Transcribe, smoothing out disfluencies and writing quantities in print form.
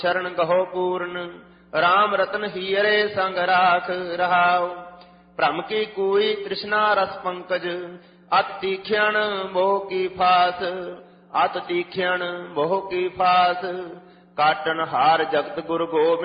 शरण कहो पूर्ण राम रतन हीरे संग राख रहाओ। भ्रम की कोई तृष्णा रस पंकज अत तीक्ष्ण मोह की फास। अत तीक्ष्ण मोह की फास काटन हार जगत गुरु गोबिंद